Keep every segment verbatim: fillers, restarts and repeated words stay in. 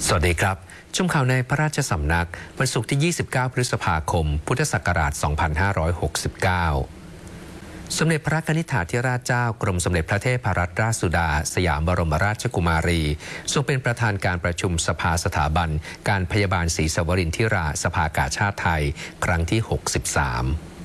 สวัสดีครับชมข่าวในพระราชสำนักวันศุกร์ที่ ยี่สิบเก้า พฤษภาคม พุทธศักราช สองพันห้าร้อยหกสิบเก้า สมเด็จพระกนิษฐาธิราชเจ้ากรมสมเด็จพระเทพรัตนราชสุดาสยามบรมราชกุมารีทรงเป็นประธานการประชุมสภาสถาบันการพยาบาลศรีสวรินทราสภากาชาดไทยครั้งที่ หกสิบสาม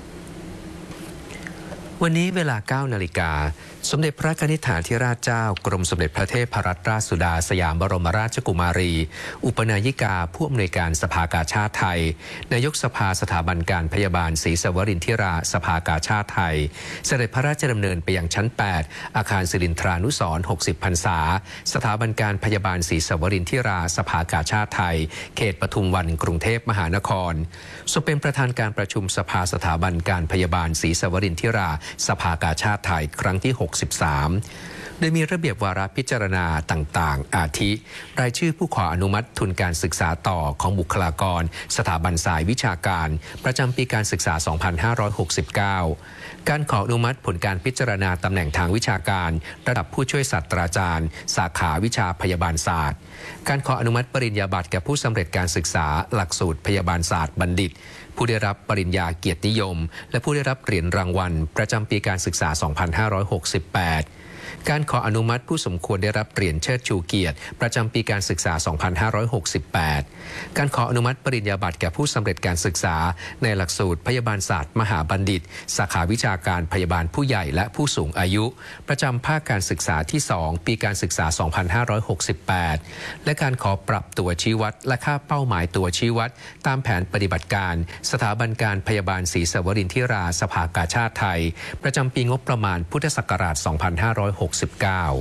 วันนี้เวลา เก้า นาฬิกาสมเด็จพระกนิษฐาธิราชเจ้ากรมสมเด็จพระเทพรัตนราชสุดาสยามบรมราชกุมารีอุปนายิกาผู้อำนวยการสภากาชาดไทยนายกสภาสถาบันการพยาบาลศรีสวรินทราสภากาชาดไทยเสด็จพระราชดำเนินไปยังชั้น แปด อาคารสิรินทรานุสรณ์ หกสิบ พรรษาสถาบันการพยาบาลศรีสวรินทราสภากาชาดไทยเขตปทุมวันกรุงเทพมหานครทรงเป็นประธานการประชุมสภาสถาบันการพยาบาลศรีสวรินทราสภากาชาดไทยครั้งที่ หกสิบสาม โดยมีระเบียบวาระพิจารณาต่างๆอาทิรายชื่อผู้ขออนุมัติทุนการศึกษาต่อของบุคลากรสถาบันสายวิชาการประจำปีการศึกษา สองพันห้าร้อยหกสิบเก้า การขออนุมัติผลการพิจารณาตำแหน่งทางวิชาการระดับผู้ช่วยศาสตราจารย์สาขาวิชาพยาบาลศาสตร์การขออนุมัติปริญญาบัตรแก่ผู้สำเร็จการศึกษาหลักสูตรพยาบาลศาสตร์บัณฑิตผู้ได้รับปริญญาเกียรตินิยมและผู้ได้รับเหรียญรางวัลประจำปีการศึกษา สองพันห้าร้อยหกสิบแปด การขออนุมัติผู้สมควรได้รับเหรียญเชิดชูเกียรติประจำปีการศึกษา สองพันห้าร้อยหกสิบแปด การขออนุมัติปริญญาบัตรแก่ผู้สำเร็จการศึกษาในหลักสูตรพยาบาลศาสตร์มหาบัณฑิตสาขาวิชาการพยาบาลผู้ใหญ่และผู้สูงอายุประจำภาคการศึกษาที่ สอง ปีการศึกษา สองพันห้าร้อยหกสิบแปด และการขอปรับตัวชี้วัดและค่าเป้าหมายตัวชี้วัดตามแผนปฏิบัติการสถาบันการพยาบาลศรีสวรินทราสภากาชาดไทยประจำปีงบประมาณพุทธศักราช สองพันห้าร้อยหกสิบเก้า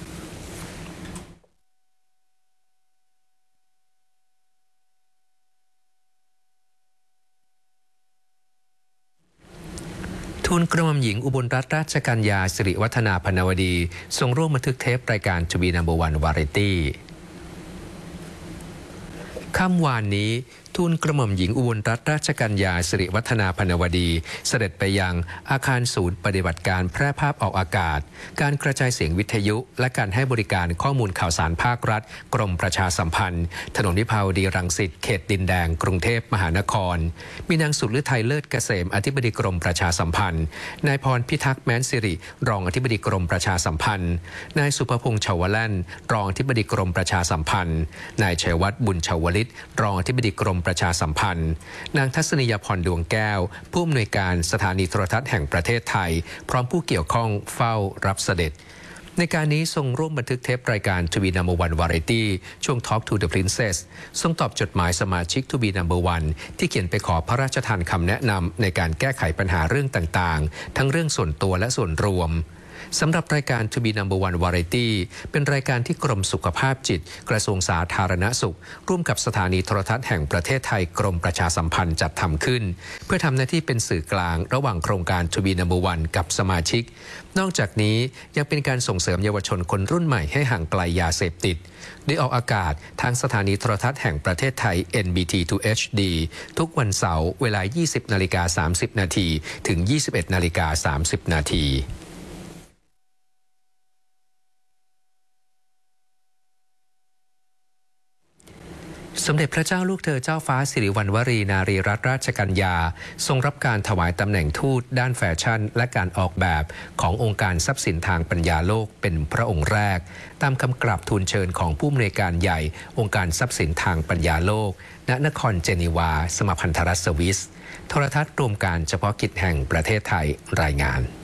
ทูลกระหม่อมหญิงอุบลรัตนราชกัญญาสิริวัฒนาพนวดีทรงร่วมบันทึกเทปรายการ To Be Number One Variety ค่ำวานนี้ทูลกระหม่อมหญิงอุบลรัตนราชกัญญาสิริวัฒนาพนวดีเสด็จไปยังอาคารศูนย์ปฏิบัติการแพร่ภาพออกอากาศการกระจายเสียงวิทยุและการให้บริการข้อมูลข่าวสารภาครัฐกรมประชาสัมพันธ์ถนนวิภาวดีรังสิตเขตดินแดงกรุงเทพมหานครมีนางสุฤทัยเลิศเกษมอธิบดีกรมประชาสัมพันธ์นายพรพิทักษ์แม้นสิริรองอธิบดีกรมประชาสัมพันธ์นายสุภพงษ์ชาวแล่นรองอธิบดีกรมประชาสัมพันธ์นายชัยวัฒน์บุญชาวลิตรองอธิบดีกรมประชาสัมพันธ์นางทัศนียพรดวงแก้วผู้อำนวยการสถานีโทรทัศน์แห่งประเทศไทยพร้อมผู้เกี่ยวข้องเฝ้ารับเสด็จในการนี้ทรงร่วมบันทึกเทปรายการ To Be Number One Variety ช่วง Talk to the Princess ทรงตอบจดหมายสมาชิก To Be Number One ที่เขียนไปขอพระราชทานคำแนะนำในการแก้ไขปัญหาเรื่องต่างๆทั้งเรื่องส่วนตัวและส่วนรวมสำหรับรายการ To Be Number One Variety เป็นรายการที่กรมสุขภาพจิตกระทรวงสาธารณสุขร่วมกับสถานีโทรทัศน์แห่งประเทศไทยกรมประชาสัมพันธ์จัดทำขึ้นเพื่อทำหน้าที่เป็นสื่อกลางระหว่างโครงการ To Be Number One กับสมาชิกนอกจากนี้ยังเป็นการส่งเสริมเยาวชนคนรุ่นใหม่ให้ห่างไกลยาเสพติดได้ออกอากาศทางสถานีโทรทัศน์แห่งประเทศไทย เอ็น บี ที ทู เอช ดี ทุกวันเสาร์เวลา ยี่สิบนาฬิกาสามสิบนาทีถึง ยี่สิบเอ็ดนาฬิกาสามสิบนาทีสมเด็จพระเจ้าลูกเธอเจ้าฟ้าสิริวัณวรีนารีรัตนราชกัญญาทรงรับการถวายตำแหน่งทูตด้านแฟชั่นและการออกแบบขององค์การทรัพย์สินทางปัญญาโลกเป็นพระองค์แรกตามคำกราบทูลเชิญของผู้อำนวยการใหญ่องค์การทรัพย์สินทางปัญญาโลกณนครเจนีวาสมาพันธรัฐสวิสโทรทัศน์รวมการเฉพาะกิจแห่งประเทศไทยรายงาน